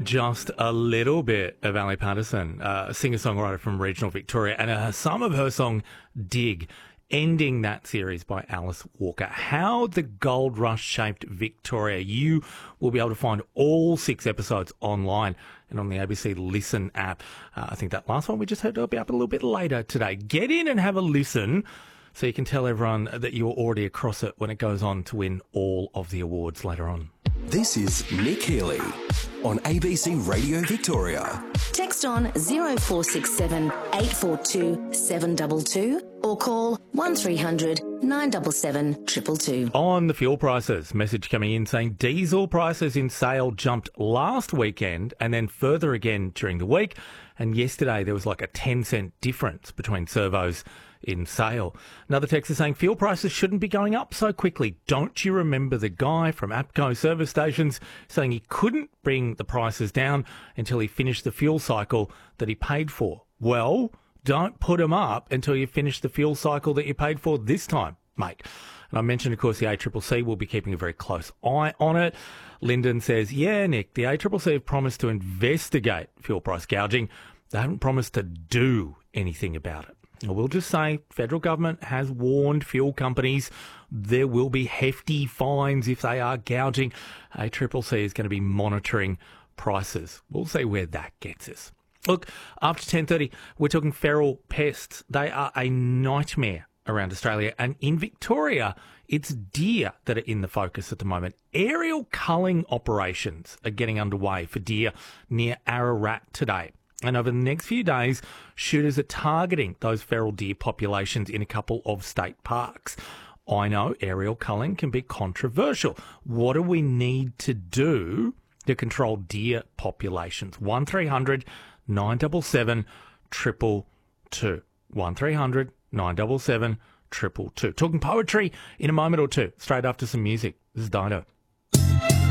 just a little bit of Ali Patterson, a singer-songwriter from regional Victoria, and some of her song Dig, ending that series by Alice Walker. How the Gold Rush shaped Victoria. You will be able to find all 6 episodes online and on the ABC Listen app. I think that last one we just heard will be up a little bit later today. Get in and have a listen so you can tell everyone that you're already across it when it goes on to win all of the awards later on. This is Nick Healy on ABC Radio Victoria. Text on 0467 842 722 or call 1300 977 222. On the fuel prices, message coming in saying diesel prices in Sale jumped last weekend and then further again during the week. And yesterday there was like a 10-cent difference between servos in Sale. Another text is saying fuel prices shouldn't be going up so quickly. Don't you remember the guy from APCO service stations saying he couldn't bring the prices down until he finished the fuel cycle that he paid for? Well, don't put them up until you finish the fuel cycle that you paid for this time, mate. And I mentioned, of course, the ACCC will be keeping a very close eye on it. Lyndon says, yeah, Nick, the ACCC have promised to investigate fuel price gouging. They haven't promised to do anything about it. I will just say, federal government has warned fuel companies there will be hefty fines if they are gouging. ACCC is going to be monitoring prices. We'll see where that gets us. Look, after 10:30, we're talking feral pests. They are a nightmare around Australia. And in Victoria, it's deer that are in the focus at the moment. Aerial culling operations are getting underway for deer near Ararat today. And over the next few days, shooters are targeting those feral deer populations in a couple of state parks. I know aerial culling can be controversial. What do we need to do to control deer populations? 1300 977 222. 1300 977 222. Talking poetry in a moment or two, straight after some music. This is Dido.